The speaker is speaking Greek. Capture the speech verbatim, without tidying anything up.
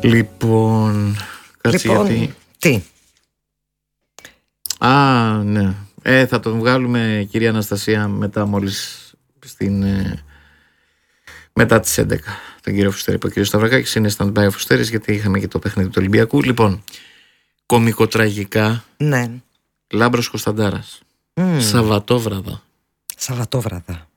Λοιπόν, κάτσε Λοιπόν, γιατί... τι? Α, ναι. Ε, θα τον βγάλουμε, κυρία Αναστασία, μετά μόλις στην... Ε, μετά τις έντεκα. Τον κύριο Φουστέρη, ο κύριος Σταυρακάκης είναι stand-by ο Φουστέρης, γιατί είχαμε και το παιχνίδι του Ολυμπιακού. Λοιπόν, κομικοτραγικά, Ναι. Λάμπρος Κωνσταντάρας. Mm. Σαββατόβραδα. Σαββατόβραδα.